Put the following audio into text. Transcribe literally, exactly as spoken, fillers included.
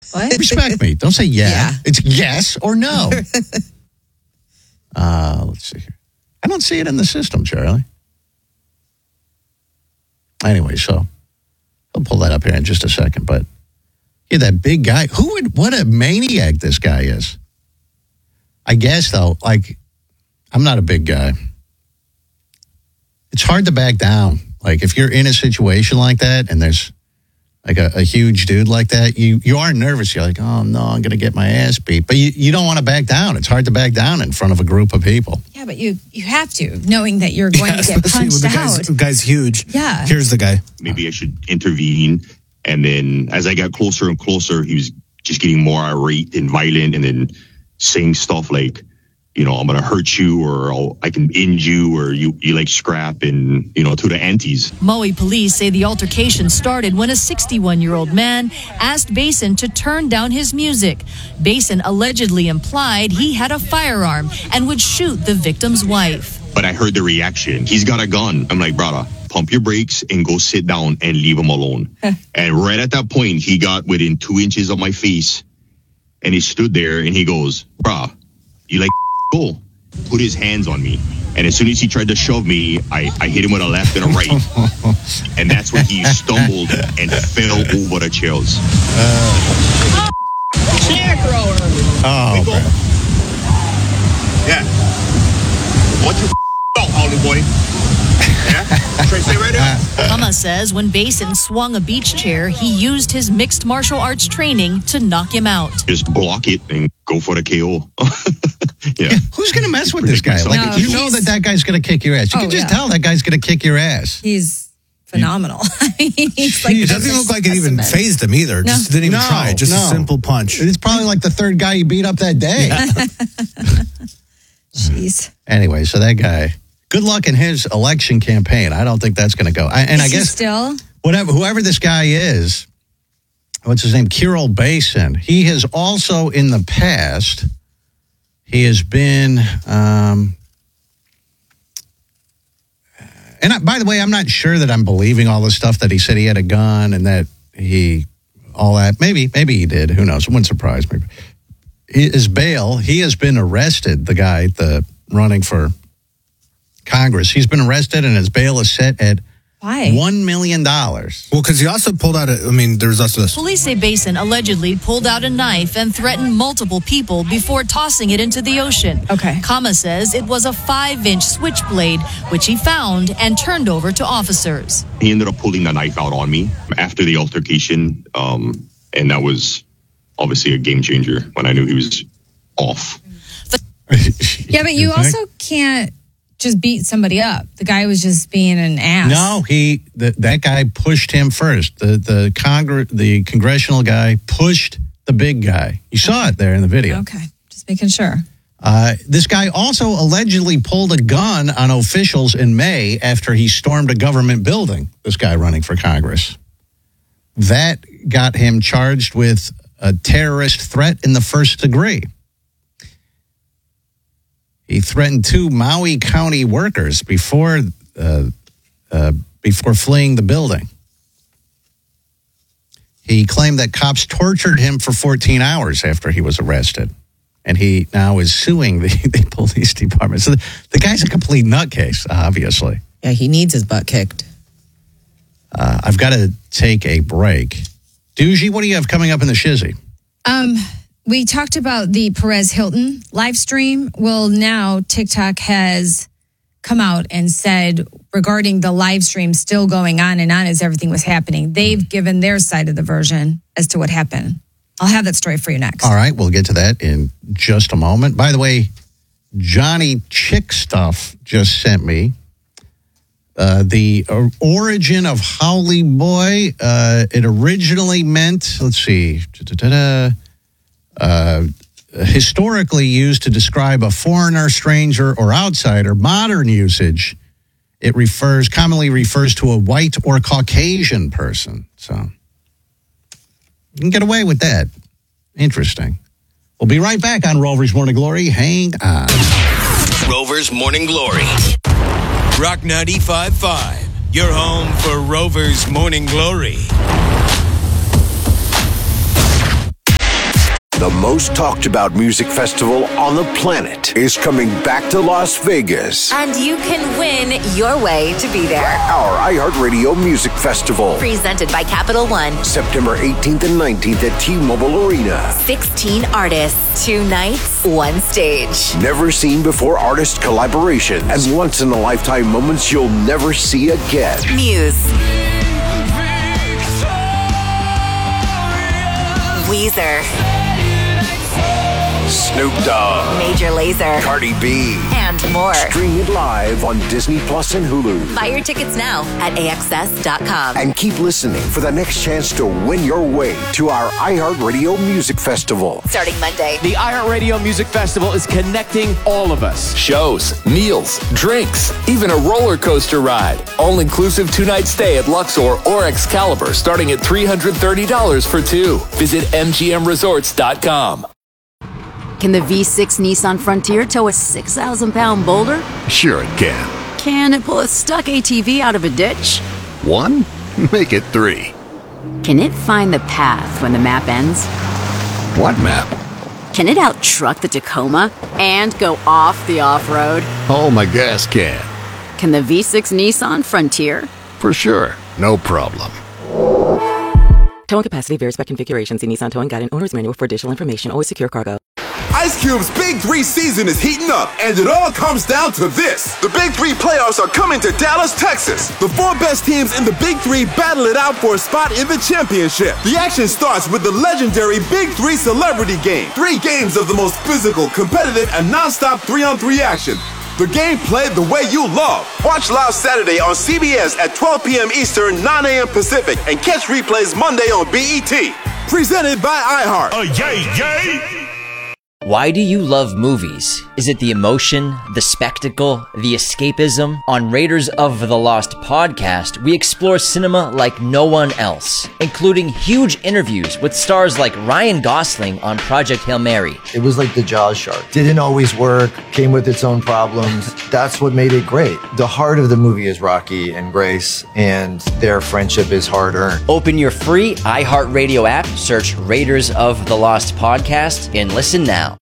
What? Respect me. Don't say yeah. Yeah. It's yes or no. uh, let's see here. I don't see it in the system, Charlie. Anyway, so I'll pull that up here in just a second. But yeah, that big guy. Who would? What a maniac this guy is. I guess though, like, I'm not a big guy. It's hard to back down. Like if you're in a situation like that, and there's like a, a huge dude like that, you you are nervous. You're like, oh no, I'm gonna get my ass beat. But you, you don't want to back down. It's hard to back down in front of a group of people. Yeah, but you you have to, knowing that you're going Yeah, to get especially punched when the out. guy's, the guy's huge. Yeah. Here's the guy. Maybe I should intervene. And then as I got closer and closer, he was just getting more irate and violent, and then saying stuff like, you know, I'm going to hurt you, or I'll, I can end you, or you, you like scrap, and, you know, to the aunties. Maui police say the altercation started when a sixty-one-year-old man asked Basin to turn down his music. Basin allegedly implied he had a firearm and would shoot the victim's wife. But I heard the reaction. He's got a gun. I'm like, brother, pump your brakes and go sit down and leave him alone. And right at that point, he got within two inches of my face, and he stood there and he goes, bruh, you like go, put his hands on me. And as soon as he tried to shove me, I, I hit him with a left and a right. And that's when he stumbled and fell over the chairs. Uh, Chair thrower. Oh, go. Yeah. What you oh, Holly boy? Yeah? Should I stay right there? Kama says when Basin swung a beach chair, he used his mixed martial arts training to knock him out. Just block it and go for the K O. Yeah. Yeah, who's going to mess with this guy? Like, No, you know that that guy's going to kick your ass. You Oh, can just yeah. tell that guy's going to kick your ass. He's phenomenal. He's like It doesn't look like it even specimen. phased him either. No. Just didn't even No, try. Just no. a simple punch. It's probably like the third guy you beat up that day. Jeez. Anyway, so that guy, good luck in his election campaign. I don't think that's going to go. I, and Is I he guess still? whatever, whoever this guy is, what's his name? Kirill Basin. He has also in the past, he has been, um, and I, by the way, I'm not sure that I'm believing all the stuff that he said he had a gun and that he, all that. Maybe, maybe he did. Who knows? It wouldn't surprise me. His bail, he has been arrested, the guy, the running for Congress. He's been arrested and his bail is set at Why? one million dollars. Well, because he also pulled out a, I mean, there's also this. Police say Basin allegedly pulled out a knife and threatened multiple people before tossing it into the ocean. Okay. Kama says it was a five-inch switchblade, which he found and turned over to officers. He ended up pulling the knife out on me after the altercation. Um, and that was obviously a game changer when I knew he was off. Yeah, but you also can't just beat somebody up. The guy was just being an ass. No, he the, that guy pushed him first. The the Congress the congressional guy pushed the big guy. You saw it there in the video. Okay, just making sure. Uh, this guy also allegedly pulled a gun on officials in May after he stormed a government building. This guy running for Congress. That got him charged with a terrorist threat in the first degree. He threatened two Maui County workers before uh, uh, before fleeing the building. He claimed that cops tortured him for fourteen hours after he was arrested. And he now is suing the, the police department. So the, the guy's a complete nutcase, obviously. Yeah, he needs his butt kicked. Uh, I've got to take a break. Doogie, what do you have coming up in the shizzy? Um, we talked about the Perez Hilton live stream. Well, now TikTok has come out and said regarding the live stream still going on and on as everything was happening, they've given their side of the version as to what happened. I'll have that story for you next. All right, we'll get to that in just a moment. By the way, Johnny Chick Stuff just sent me uh, the uh, origin of Howley Boy. Uh, it originally meant, let's see, uh, historically used to describe a foreigner, stranger, or outsider. Modern usage, it refers commonly refers to a white or Caucasian person. So you can get away with that. Interesting. We'll be right back on Rover's Morning Glory. Hang on. Rover's Morning Glory. Rock ninety-five point five. Your home for Rover's Morning Glory. The most talked about music festival on the planet is coming back to Las Vegas. And you can win your way to be there. Our iHeartRadio Music Festival. Presented by Capital One. September eighteenth and nineteenth at T-Mobile Arena. sixteen artists, two nights, one stage. Never seen before artist collaboration and once in a lifetime moments you'll never see again. Muse. Weezer. Snoop Dogg. Major Lazer. Cardi B. And more. Stream it live on Disney Plus and Hulu. Buy your tickets now at A X S dot com. And keep listening for the next chance to win your way to our iHeartRadio Music Festival. Starting Monday. The iHeartRadio Music Festival is connecting all of us. Shows, meals, drinks, even a roller coaster ride. All-inclusive two-night stay at Luxor or Excalibur starting at three hundred thirty dollars for two. Visit M G M resorts dot com. Can the V six Nissan Frontier tow a six thousand pound boulder? Sure it can. Can it pull a stuck A T V out of a ditch? One? Make it three. Can it find the path when the map ends? What map? Can it out-truck the Tacoma and go off the off-road? Oh, my gas can. Can the V six Nissan Frontier? For sure. No problem. Towing capacity varies by configuration. See Nissan Towing Guide and Owner's Manual for additional information. Always secure cargo. Ice Cube's Big Three season is heating up, and it all comes down to this. The Big Three playoffs are coming to Dallas, Texas. The four best teams in the Big Three battle it out for a spot in the championship. The action starts with the legendary Big Three Celebrity Game. Three games of the most physical, competitive, and non-stop three-on-three action. The game played the way you love. Watch live Saturday on C B S at twelve p.m. Eastern, nine a.m. Pacific, and catch replays Monday on B E T. Presented by iHeart. Oh, yay, yay! Why do you love movies? Is it the emotion, the spectacle, the escapism? On Raiders of the Lost podcast, we explore cinema like no one else, including huge interviews with stars like Ryan Gosling on Project Hail Mary. It was like the Jaws shark. Didn't always work, came with its own problems. That's what made it great. The heart of the movie is Rocky and Grace, and their friendship is hard-earned. Open your free iHeartRadio app, search Raiders of the Lost podcast, and listen now.